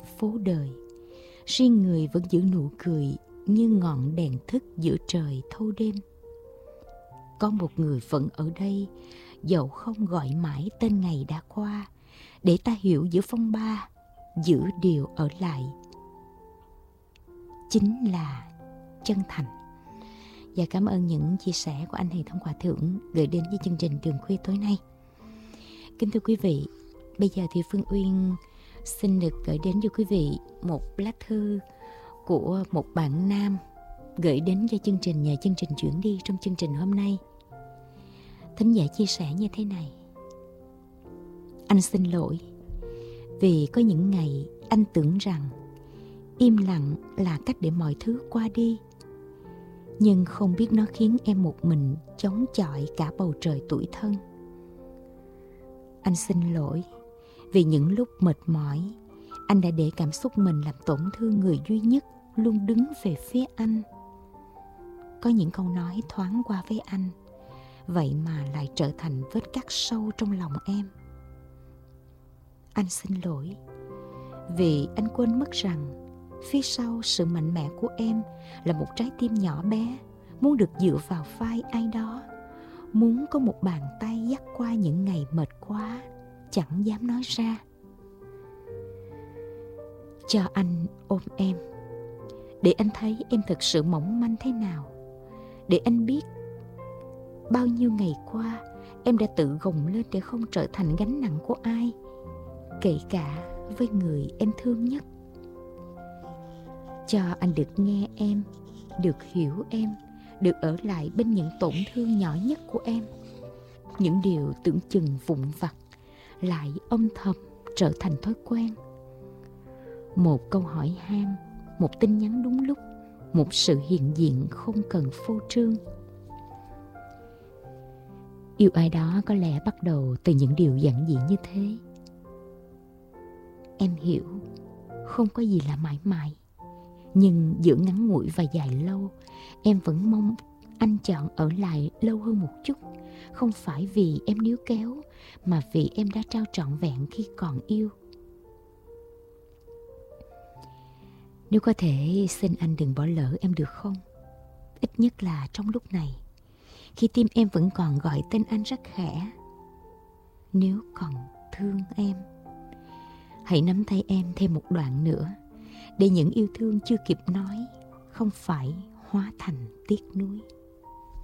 phố đời. Riêng người vẫn giữ nụ cười như ngọn đèn thức giữa trời thâu đêm. Có một người vẫn ở đây, dẫu không gọi mãi tên ngày đã qua, để ta hiểu giữa phong ba, giữ điều ở lại. Chính là chân thành. Và cảm ơn những chia sẻ của anh Hiền Thông Hòa Thượng gửi đến với chương trình Đường Khuya tối nay. Kính thưa quý vị, bây giờ thì Phương Uyên xin được gửi đến cho quý vị một lá thư của một bạn nam gửi đến cho chương trình, nhờ chương trình chuyển đi trong chương trình hôm nay. Thính giả chia sẻ như thế này: anh xin lỗi vì có những ngày anh tưởng rằng im lặng là cách để mọi thứ qua đi, nhưng không biết nó khiến em một mình chống chọi cả bầu trời tủi thân. Anh xin lỗi vì những lúc mệt mỏi, anh đã để cảm xúc mình làm tổn thương người duy nhất luôn đứng về phía anh. Có những câu nói thoáng qua với anh, vậy mà lại trở thành vết cắt sâu trong lòng em. Anh xin lỗi vì anh quên mất rằng phía sau sự mạnh mẽ của em là một trái tim nhỏ bé, muốn được dựa vào vai ai đó, muốn có một bàn tay dắt qua những ngày mệt quá, chẳng dám nói ra. Cho anh ôm em, để anh thấy em thực sự mỏng manh thế nào, để anh biết bao nhiêu ngày qua em đã tự gồng lên để không trở thành gánh nặng của ai, kể cả với người em thương nhất. Cho anh được nghe em, được hiểu em, được ở lại bên những tổn thương nhỏ nhất của em. Những điều tưởng chừng vụn vặt lại âm thầm trở thành thói quen. Một câu hỏi han, một tin nhắn đúng lúc, một sự hiện diện không cần phô trương. Yêu ai đó có lẽ bắt đầu từ những điều giản dị như thế. Em hiểu, không có gì là mãi mãi, nhưng giữa ngắn ngủi và dài lâu, em vẫn mong anh chọn ở lại lâu hơn một chút. Không phải vì em níu kéo, mà vì em đã trao trọn vẹn khi còn yêu. Nếu có thể, xin anh đừng bỏ lỡ em được không? Ít nhất là trong lúc này, khi tim em vẫn còn gọi tên anh rất khẽ. Nếu còn thương em, hãy nắm tay em thêm một đoạn nữa, để những yêu thương chưa kịp nói không phải hóa thành tiếc nuối.